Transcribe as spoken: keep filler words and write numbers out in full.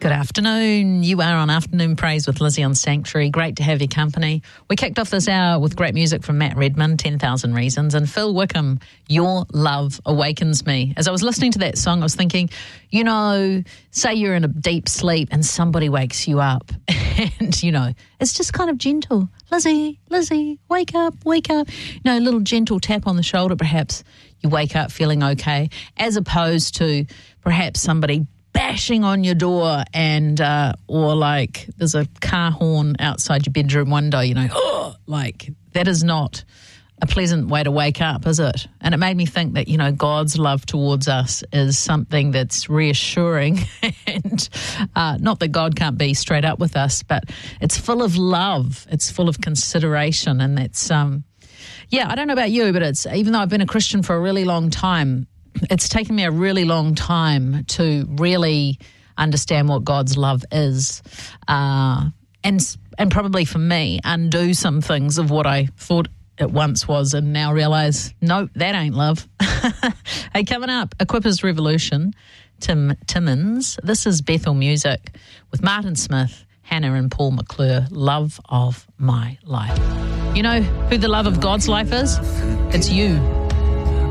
Good afternoon. You are on Afternoon Praise with Lizzie on Sanctuary. Great to have your company. We kicked off this hour with great music from Matt Redman, ten thousand Reasons, and Phil Wickham, Your Love Awakens Me. As I was listening to that song, I was thinking, you know, say you're in a deep sleep and somebody wakes you up and, you know, it's just kind of gentle. Lizzie, Lizzie, wake up, wake up. You know, a little gentle tap on the shoulder, perhaps you wake up feeling okay, as opposed to perhaps somebody bashing on your door and uh, or like there's a car horn outside your bedroom window, you know, oh, like that is not a pleasant way to wake up, is it? And it made me think that, you know, God's love towards us is something that's reassuring and uh, not that God can't be straight up with us, but it's full of love, it's full of consideration, and that's, um, yeah, I don't know about you, but it's, even though I've been a Christian for a really long time, it's taken me a really long time to really understand what God's love is, uh, and and probably for me undo some things of what I thought it once was, and now realise no, that ain't love. Hey, coming up, Equippers Revolution, Tim Timmins. This is Bethel Music with Martin Smith, Hannah and Paul McClure. Love of my life. You know who the love of God's life is? It's you.